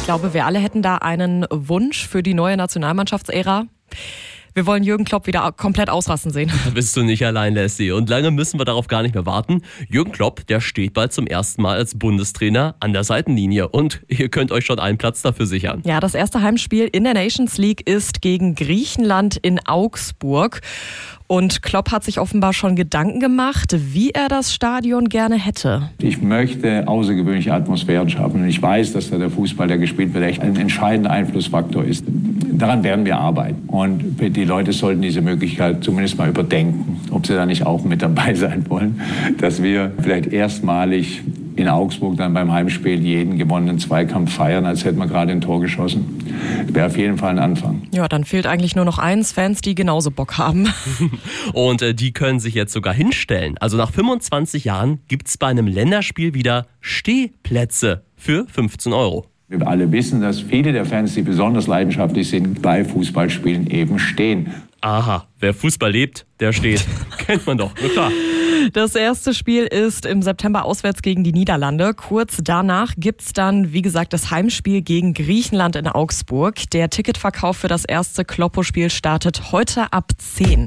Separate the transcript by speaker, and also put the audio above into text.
Speaker 1: glaube, wir alle hätten da einen Wunsch für die neue Nationalmannschaftsära. Wir wollen Jürgen Klopp wieder komplett ausrasten sehen.
Speaker 2: Da bist du nicht allein, Leslie. Und lange müssen wir darauf gar nicht mehr warten. Jürgen Klopp, der steht bald zum ersten Mal als Bundestrainer an der Seitenlinie. Und ihr könnt euch schon einen Platz dafür sichern.
Speaker 1: Ja, das erste Heimspiel in der Nations League ist gegen Griechenland in Augsburg. Und Klopp hat sich offenbar schon Gedanken gemacht, wie er das Stadion gerne hätte.
Speaker 3: Ich möchte außergewöhnliche Atmosphären schaffen. Und ich weiß, dass da der Fußball, der gespielt wird, echt ein entscheidender Einflussfaktor ist. Daran werden wir arbeiten. Und die Leute sollten diese Möglichkeit zumindest mal überdenken, ob sie da nicht auch mit dabei sein wollen. Dass wir vielleicht erstmalig in Augsburg dann beim Heimspiel jeden gewonnenen Zweikampf feiern, als hätten wir gerade ein Tor geschossen. Wäre auf jeden Fall ein Anfang.
Speaker 1: Ja, dann fehlt eigentlich nur noch eins, Fans, die genauso Bock haben.
Speaker 2: Und die können sich jetzt sogar hinstellen. Also nach 25 Jahren gibt es bei einem Länderspiel wieder Stehplätze für 15 €.
Speaker 3: Wir alle wissen, dass viele der Fans, die besonders leidenschaftlich sind, bei Fußballspielen eben stehen.
Speaker 2: Aha, wer Fußball lebt, der steht. Kennt man doch, na klar.
Speaker 1: Das erste Spiel ist im September auswärts gegen die Niederlande. Kurz danach gibt's dann, wie gesagt, das Heimspiel gegen Griechenland in Augsburg. Der Ticketverkauf für das erste Kloppo-Spiel startet heute ab 10.